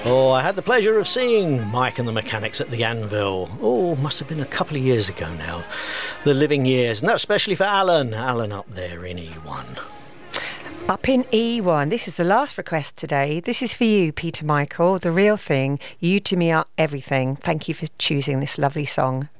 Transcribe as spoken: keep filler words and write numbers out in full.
Oh, I had the pleasure of seeing Mike and the Mechanics at the Anvil. Oh, must have been a couple of years ago now. The living years. And that's especially for Alan. Alan up there in E one. Up in E one. This is the last request today. This is for you, Peter Michael. The real thing. You to me are everything. Thank you for choosing this lovely song.